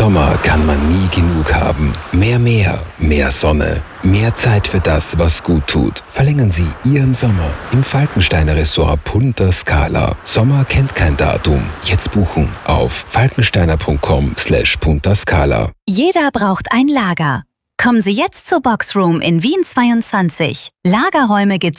Sommer kann man nie genug haben. Mehr Meer, mehr Sonne, mehr Zeit für das, was gut tut. Verlängern Sie Ihren Sommer im Falkensteiner Resort Punta Scala. Sommer kennt kein Datum. Jetzt buchen auf falkensteiner.com/Punta Scala. Jeder braucht ein Lager. Kommen Sie jetzt zur Boxroom in Wien 22. Lagerräume gibt's